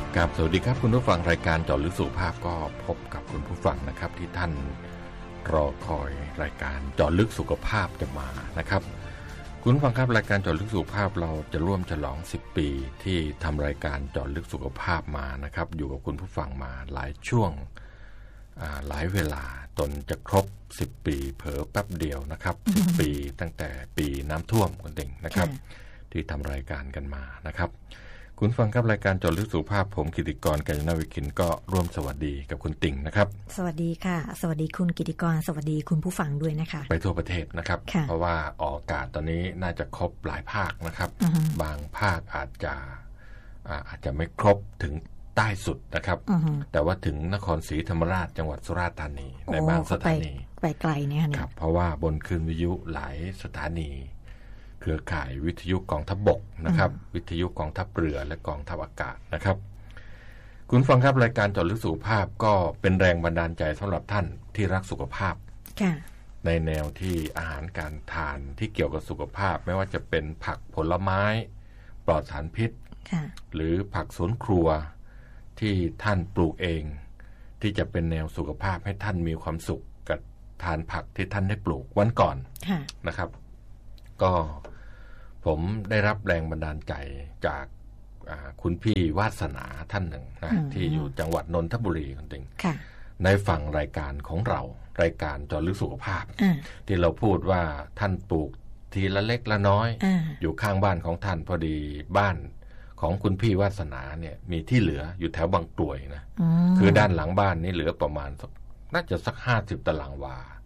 ครับสวัสดีครับคุณผู้ฟังรายการเจาะลึกสุขภาพก็พบกับคุณผู้ฟังนะครับที่ท่านรอคอยรายการเจาะลึกสุขภาพจะมานะครับคุณผู้ฟังครับรายการเจาะลึกสุขภาพเราจะร่วมฉลอง10ปีที่ทำรายการเจาะลึกสุขภาพมานะครับอยู่กับคุณผู้ฟังมาหลายช่วงหลายเวลาจนจะครบ10ปีเผลอแป๊บเดียวนะครับ10ปีตั้งแต่ปีน้ำท่วมคุณติ่งนะครับที่ทำรายการกันมานะครับคุณฟังครับรายการเจาะลึกสุขภาพผมกิติกร กัญญาณวิคินก็ร่วมสวัสดีกับคุณติ่งนะครับสวัสดีค่ะสวัสดีคุณกิติกรสวัสดีคุณผู้ฟังด้วยนะคะไปทั่วประเทศนะครับเพราะว่าออกอากาศตอนนี้น่าจะครบหลายภาคนะครับบางภาคอาจจะไม่ครบถึงใต้สุดนะครับแต่ว่าถึงนครศรีธรรมราชจังหวัดสุราษฎร์ธานีในบางสถานีไปไกลเนี่ยครับเพราะว่าบนคลื่นวิทยุหลายสถานีเครือข่ายวิทยุกองทัพบกนะครับวิทยุกองทัพเรือและกองทัพอากาศนะครับคุณฟังครับรายการเจาะลึกสุขภาพก็เป็นแรงบันดาลใจสำหรับท่านที่รักสุขภาพในแนวที่อาหารการทานที่เกี่ยวกับสุขภาพไม่ว่าจะเป็นผักผลไม้ปลอดสารพิษหรือผักสวนครัวที่ท่านปลูกเองที่จะเป็นแนวสุขภาพให้ท่านมีความสุขกับทานผักที่ท่านได้ปลูกวันก่อนนะครับก็ผมได้รับแรงบันดาลใจจากคุณพี่วาสนาท่านหนึ่งนะที่อยู่จังหวัดนนทบุรีคนหนึ่งในฝั่งรายการของเรารายการเจาะลึกสุขภาพที่เราพูดว่าท่านปลูกทีละเล็กละน้อยอยู่ข้างบ้านของท่านพอดีบ้านของคุณพี่วาสนาเนี่ยมีที่เหลืออยู่แถวบางกรวยนะคือด้านหลังบ้านนี่เหลือประมาณน่าจะสัก50 ตารางวา